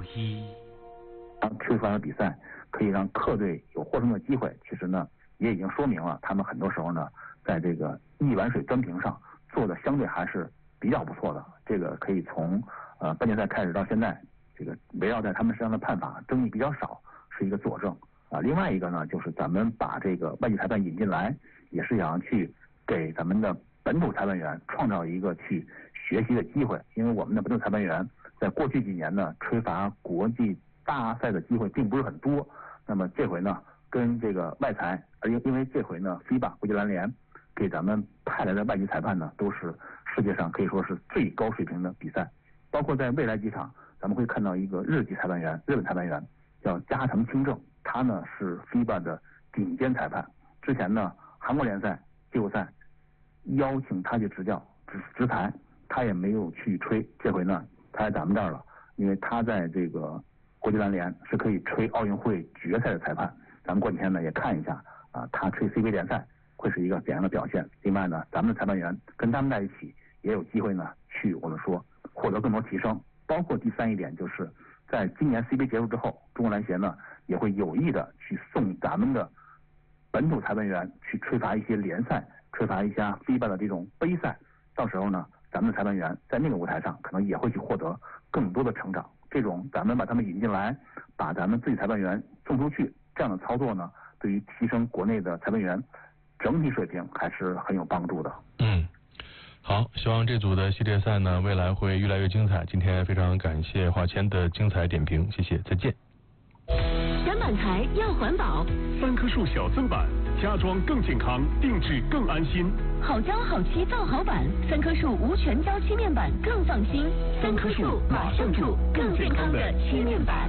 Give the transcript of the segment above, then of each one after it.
吹罚的比赛可以让客队有获胜的机会，其实呢也已经说明了他们很多时候呢在这个一碗水端平上做的相对还是比较不错的。这个可以从半决赛开始到现在，这个围绕在他们身上的判罚争议比较少，是一个佐证啊。另外一个呢，就是咱们把这个外籍裁判引进来，也是想要去给咱们的本土裁判员创造一个去学习的机会，因为我们的本土裁判员在过去几年呢吹罚国际大赛的机会并不是很多。那么这回呢，跟这个外裁，因为这回呢 FIBA 国际篮联给咱们派来的外籍裁判呢，都是世界上可以说是最高水平的比赛。包括在未来几场，咱们会看到一个日本裁判员叫加藤清正，他呢是 FIBA 的顶尖裁判。之前呢，韩国联赛季后赛邀请他去执教执裁，他也没有去吹。这回呢，他来咱们这儿了，因为他在这个国际篮联是可以吹奥运会决赛的裁判。咱们过几天呢也看一下啊，他吹 CBA 联赛会是一个怎样的表现。另外呢，咱们的裁判员跟他们在一起也有机会呢去我们说获得更多提升。包括第三一点，就是在今年 CBA 结束之后，中国篮协呢也会有意的去送咱们的本土裁判员去吹罚一些联赛，吹罚一些 FIBA 的这种杯赛。到时候呢，咱们的裁判员在那个舞台上可能也会去获得更多的成长。这种咱们把他们引进来，把咱们自己裁判员送出去，这样的操作呢，对于提升国内的裁判员整体水平还是很有帮助的。 好，希望这组的系列赛呢，未来会越来越精彩。今天非常感谢华谦的精彩点评，谢谢，再见。 展板台要环保 ，3棵树小增板，家装更健康，定制更安心。 好胶好漆造好板，3棵树无全胶漆面板更放心。3棵树马上住更健康的漆面板。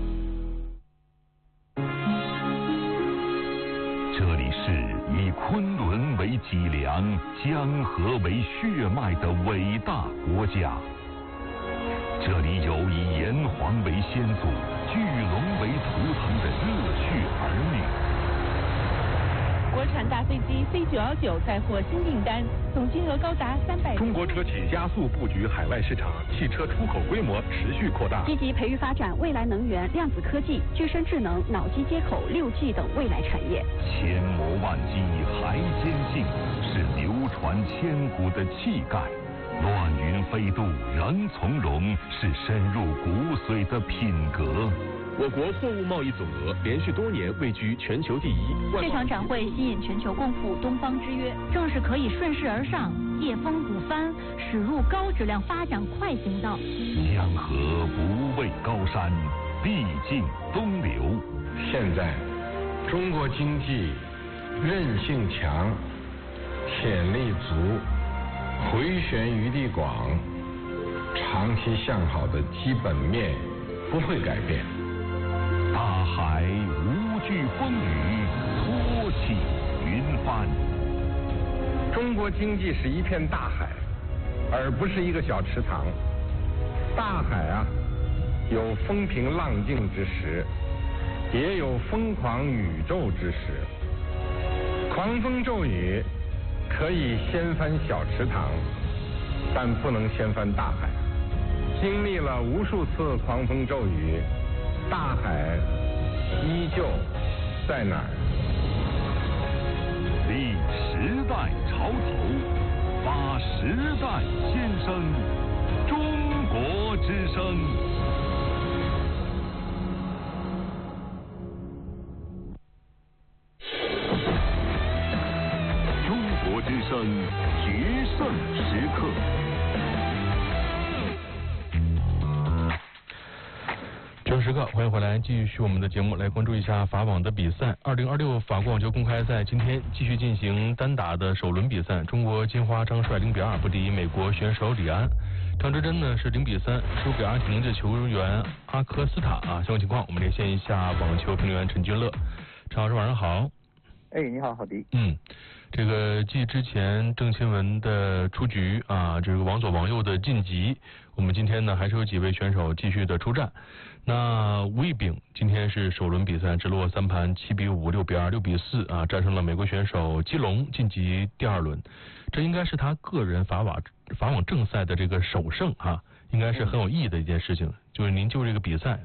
这里是以昆仑为脊梁、江河为血脉的伟大国家。这里有以炎黄为先祖、巨龙为图腾的热血儿女。 国产大飞机 C919 再获新订单，总金额高达300。 中国车企加速布局海外市场，汽车出口规模持续扩大。 积极培育发展未来能源、量子科技、具身智能、脑机接口、6G 等未来产业。 千磨万击还坚劲，是流传千古的气概。乱云飞渡仍从容，是深入骨髓的品格。 我国货物贸易总额连续多年位居全球第一。 这场展会吸引全球共赴东方之约，正是可以顺势而上，夜风不翻，驶入高质量发展快行道。 江河不畏高山，必尽东流。 现在，中国经济韧性强，潜力足，回旋余地广，长期向好的基本面不会改变。 大海无惧风雨，托起云帆。 中国经济是一片大海，而不是一个小池塘。大海啊，有风平浪静之时，也有疯狂宇宙之时。狂风骤雨可以掀翻小池塘，但不能掀翻大海。经历了无数次狂风骤雨，大海依旧在哪儿？ 立时代潮头，发时代先声，中国之声。中国之声决胜时刻。 时刻，欢迎回来，继续我们的节目，来关注一下法网的比赛。2026法国网球公开赛今天继续进行单打的首轮比赛，中国金花张帅0比2不敌美国选手李安，张之臻呢是0比3输给阿根廷的球员阿科斯塔啊。相关情况，我们连线一下网球评论员陈君乐。陈老师晚上好。 你好，郝迪。 这个继之前郑钦文的出局啊，这个王左王右的晋级，我们今天呢还是有几位选手继续的出战。那吴亦丙今天是首轮比赛直落3盘7比5、6比2、6比4啊，战胜了美国选手基隆，晋级第2轮。这应该是他个人法网正赛的这个首胜啊，应该是很有意义的一件事情。就是您就这个比赛